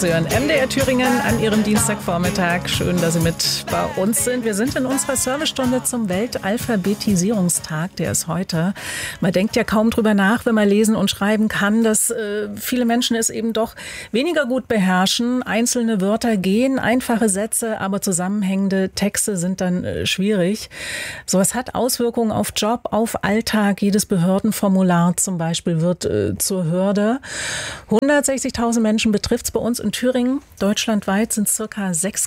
Sie hören MDR Thüringen an Ihrem Dienstagvormittag. Schön, dass Sie mit bei uns sind. Wir sind in unserer Servicestunde zum Weltalphabetisierungstag. Der ist heute. Man denkt ja kaum drüber nach, wenn man lesen und schreiben kann, dass viele Menschen es eben doch weniger gut beherrschen. Einzelne Wörter gehen, einfache Sätze, aber zusammenhängende Texte sind dann schwierig. Sowas hat Auswirkungen auf Job, auf Alltag. Jedes Behördenformular zum Beispiel wird zur Hürde. 160.000 Menschen betrifft es bei uns in Thüringen. Deutschlandweit sind es ca.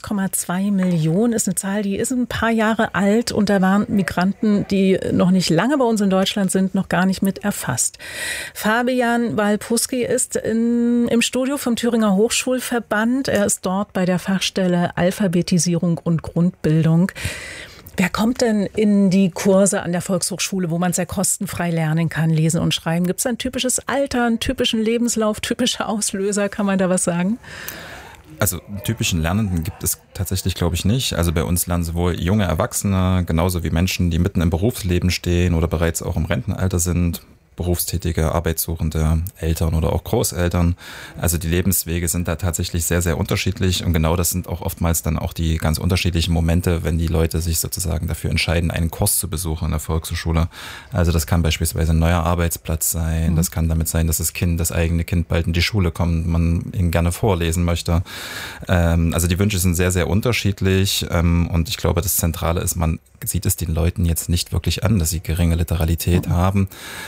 6,2 Millionen. Ist eine Zahl, die ist ein paar Jahre alt. Und da waren Migranten, die noch nicht lange bei uns in Deutschland sind, noch gar nicht mit erfasst. Fabian Walpuski ist im Studio vom Thüringer Hochschulverband. Er ist dort bei der Fachstelle Alphabetisierung und Grundbildung. Wer kommt denn in die Kurse an der Volkshochschule, wo man sehr kostenfrei lernen kann, lesen und schreiben? Gibt es ein typisches Alter, einen typischen Lebenslauf, typische Auslöser? Kann man da was sagen? Also typischen Lernenden gibt es tatsächlich, glaube ich, nicht. Also bei uns lernen sowohl junge Erwachsene, genauso wie Menschen, die mitten im Berufsleben stehen oder bereits auch im Rentenalter sind, berufstätige, arbeitssuchende Eltern oder auch Großeltern. Also die Lebenswege sind da tatsächlich sehr, sehr unterschiedlich und genau das sind auch oftmals dann auch die ganz unterschiedlichen Momente, wenn die Leute sich sozusagen dafür entscheiden, einen Kurs zu besuchen in der Volkshochschule. Also das kann beispielsweise ein neuer Arbeitsplatz sein, das kann damit sein, dass das eigene Kind bald in die Schule kommt, man ihn gerne vorlesen möchte. Also die Wünsche sind sehr, sehr unterschiedlich und ich glaube, das Zentrale ist, man sieht es den Leuten jetzt nicht wirklich an, dass sie geringe Literalität haben.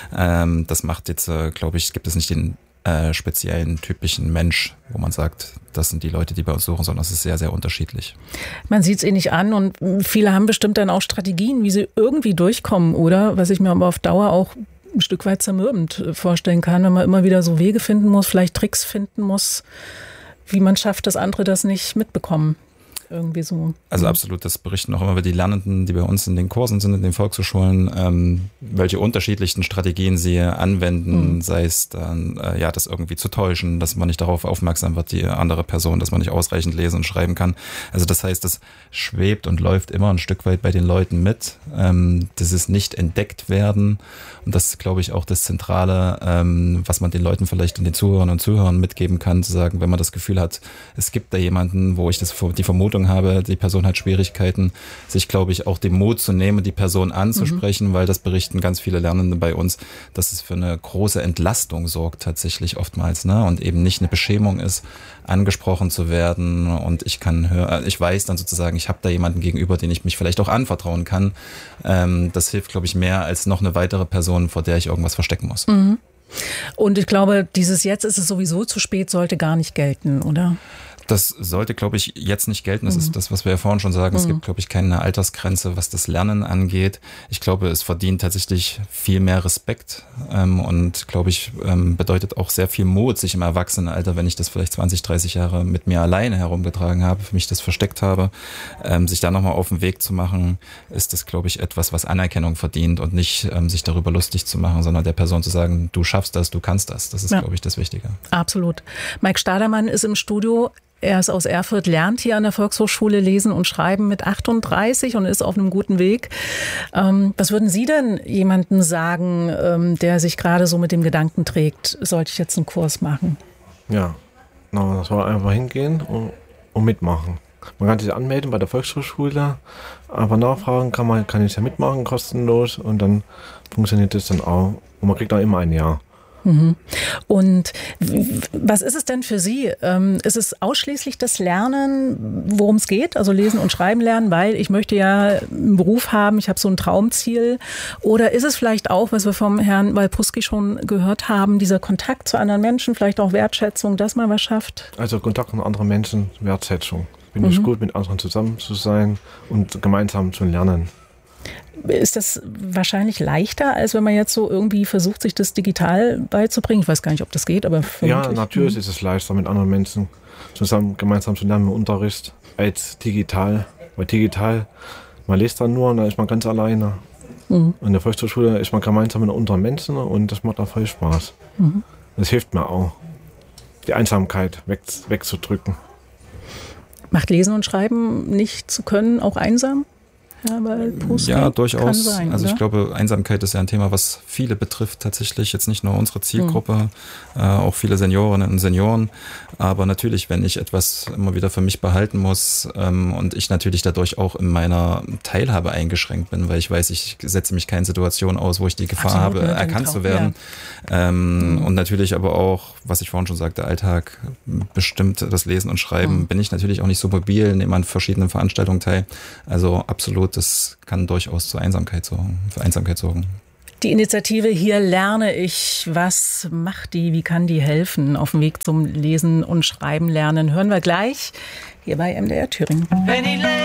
Das macht jetzt, glaube ich, gibt es nicht den speziellen, typischen Mensch, wo man sagt, das sind die Leute, die bei uns suchen, sondern es ist sehr, sehr unterschiedlich. Man sieht es eh nicht an und viele haben bestimmt dann auch Strategien, wie sie irgendwie durchkommen, oder? Was ich mir aber auf Dauer auch ein Stück weit zermürbend vorstellen kann, wenn man immer wieder so Wege finden muss, vielleicht Tricks finden muss, wie man schafft, dass andere das nicht mitbekommen. Irgendwie so. Also absolut, das berichten auch immer wieder die Lernenden, die bei uns in den Kursen sind, in den Volkshochschulen, welche unterschiedlichen Strategien sie anwenden, sei es dann, das irgendwie zu täuschen, dass man nicht darauf aufmerksam wird, die andere Person, dass man nicht ausreichend lesen und schreiben kann. Also das heißt, das schwebt und läuft immer ein Stück weit bei den Leuten mit. Das ist nicht entdeckt werden und das ist, glaube ich, auch das Zentrale, was man den Leuten vielleicht und den Zuhörern und Zuhörern mitgeben kann, zu sagen, wenn man das Gefühl hat, es gibt da jemanden, wo ich die Vermutung habe, die Person hat Schwierigkeiten, sich, glaube ich, auch den Mut zu nehmen, die Person anzusprechen, weil das berichten ganz viele Lernende bei uns, dass es für eine große Entlastung sorgt tatsächlich oftmals, ne? Und eben nicht eine Beschämung ist, angesprochen zu werden und ich weiß dann sozusagen, ich habe da jemanden gegenüber, den ich mich vielleicht auch anvertrauen kann. Das hilft, glaube ich, mehr als noch eine weitere Person, vor der ich irgendwas verstecken muss. Und ich glaube, dieses Jetzt ist es sowieso zu spät, sollte gar nicht gelten, oder? Das sollte, glaube ich, jetzt nicht gelten. Das ist das, was wir ja vorhin schon sagen. Es gibt, glaube ich, keine Altersgrenze, was das Lernen angeht. Ich glaube, es verdient tatsächlich viel mehr Respekt und, glaube ich, bedeutet auch sehr viel Mut, sich im Erwachsenenalter, wenn ich das vielleicht 20, 30 Jahre mit mir alleine herumgetragen habe, für mich das versteckt habe, sich da nochmal auf den Weg zu machen, ist das, glaube ich, etwas, was Anerkennung verdient und nicht sich darüber lustig zu machen, sondern der Person zu sagen, du schaffst das, du kannst das. Das ist, glaube ich, das Wichtige. Absolut. Mike Stadermann ist im Studio. Er ist aus Erfurt, lernt hier an der Volkshochschule lesen und schreiben mit 38 und ist auf einem guten Weg. Was würden Sie denn jemandem sagen, der sich gerade so mit dem Gedanken trägt, sollte ich jetzt einen Kurs machen? Ja, das soll einfach hingehen und mitmachen. Man kann sich anmelden bei der Volkshochschule, aber nachfragen kann ich ja mitmachen, kostenlos und dann funktioniert das dann auch. Und man kriegt auch immer ein Jahr. Und was ist es denn für Sie? Ist es ausschließlich das Lernen, worum es geht? Also lesen und schreiben lernen, weil ich möchte ja einen Beruf haben, ich habe so ein Traumziel. Oder ist es vielleicht auch, was wir vom Herrn Walpuski schon gehört haben, dieser Kontakt zu anderen Menschen, vielleicht auch Wertschätzung, dass man was schafft? Also Kontakt mit anderen Menschen, Wertschätzung. Finde ich gut, mit anderen zusammen zu sein und gemeinsam zu lernen. Ist das wahrscheinlich leichter, als wenn man jetzt so irgendwie versucht, sich das digital beizubringen? Ich weiß gar nicht, ob das geht, aber ja, natürlich ist es leichter, mit anderen Menschen gemeinsam zu lernen im Unterricht als digital. Weil digital, man liest dann nur und dann ist man ganz alleine. In der Volkshochschule ist man gemeinsam mit anderen Menschen und das macht auch voll Spaß. Das hilft mir auch, die Einsamkeit wegzudrücken. Macht Lesen und Schreiben nicht zu können auch einsam? Aber Post ja, durchaus. Kann sein, also ich oder? glaube, Einsamkeit ist ja ein Thema, was viele betrifft tatsächlich, jetzt nicht nur unsere Zielgruppe, auch viele Seniorinnen und Senioren. Aber natürlich, wenn ich etwas immer wieder für mich behalten muss und ich natürlich dadurch auch in meiner Teilhabe eingeschränkt bin, weil ich weiß, ich setze mich keine Situation aus, wo ich die Gefahr Absolut, habe, ne, erkannt zu werden. Ja. Und natürlich aber auch, was ich vorhin schon sagte, Alltag bestimmt das Lesen und Schreiben, bin ich natürlich auch nicht so mobil, nehme an verschiedenen Veranstaltungen teil. Also absolut, das kann durchaus für Einsamkeit sorgen. Die Initiative Hier lerne ich, was macht die, wie kann die helfen auf dem Weg zum Lesen und Schreiben lernen, hören wir gleich hier bei MDR Thüringen.